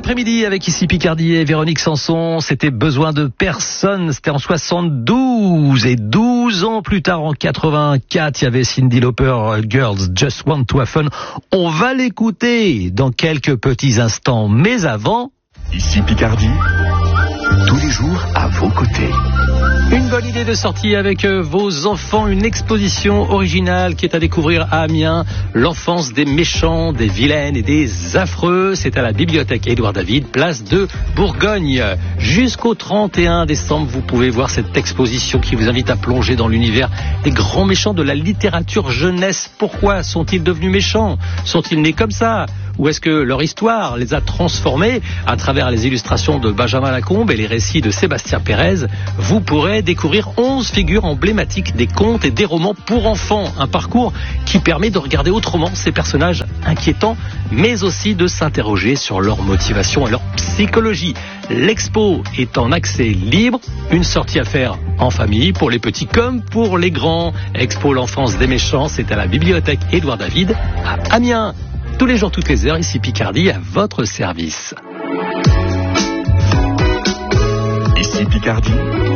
l'après-midi avec ici Picardie et Véronique Sanson. C'était Besoin de personne. C'était en 72 et 12 ans plus tard en 84, il y avait Cyndi Lauper, Girls Just Want to Have Fun. On va l'écouter dans quelques petits instants. Mais avant... Ici Picardie, tous les jours à vos côtés. Une bonne idée de sortie avec vos enfants, une exposition originale qui est à découvrir à Amiens, l'enfance des méchants, des vilaines et des affreux. C'est à la bibliothèque Édouard David, place de Bourgogne. Jusqu'au 31 décembre, vous pouvez voir cette exposition qui vous invite à plonger dans l'univers des grands méchants de la littérature jeunesse. Pourquoi sont-ils devenus méchants? Sont-ils nés comme ça? Ou est-ce que leur histoire les a transformés? À travers les illustrations de Benjamin Lacombe et les récits de Sébastien Pérez, vous pourrez découvrir 11 figures emblématiques des contes et des romans pour enfants. Un parcours qui permet de regarder autrement ces personnages inquiétants, mais aussi de s'interroger sur leur motivation et leur psychologie. L'expo est en accès libre, une sortie à faire en famille pour les petits comme pour les grands. Expo l'enfance des méchants, c'est à la bibliothèque Édouard David à Amiens. Tous les jours, toutes les heures, ici Picardie, à votre service. Ici Picardie.